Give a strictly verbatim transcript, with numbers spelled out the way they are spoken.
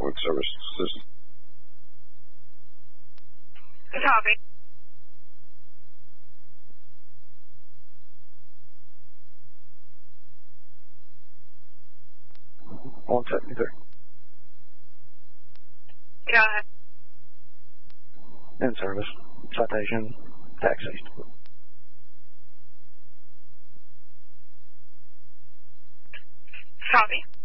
Public Service Assistant. Copy. one seventy-three. Go ahead. In service. Citation. Taxi. Copy.